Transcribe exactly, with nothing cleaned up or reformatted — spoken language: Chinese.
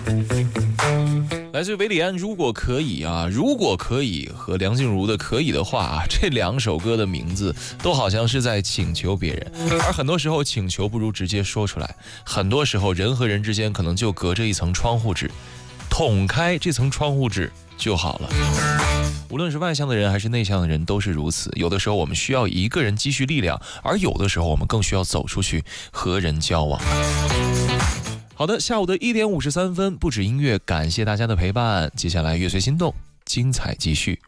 来自维里安，如果可以啊，如果可以和梁静茹的可以的话啊，这两首歌的名字都好像是在请求别人，而很多时候请求不如直接说出来，很多时候人和人之间可能就隔着一层窗户纸，捅开这层窗户纸就好了。无论是外向的人还是内向的人都是如此，有的时候我们需要一个人积蓄力量，而有的时候我们更需要走出去和人交往。好的，下午的一点五十三分，不止音乐，感谢大家的陪伴。接下来乐随心动，精彩继续。